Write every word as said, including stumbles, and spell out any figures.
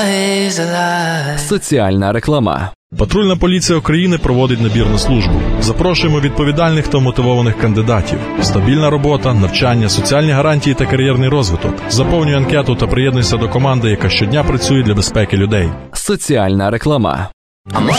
Соціальна реклама. Патрульна поліція України проводить набір на службу. Запрошуємо відповідальних та мотивованих кандидатів. Стабільна робота, навчання, соціальні гарантії та кар'єрний розвиток. Заповнюй анкету та приєднуйся до команди, яка щодня працює для безпеки людей. Соціальна реклама. А може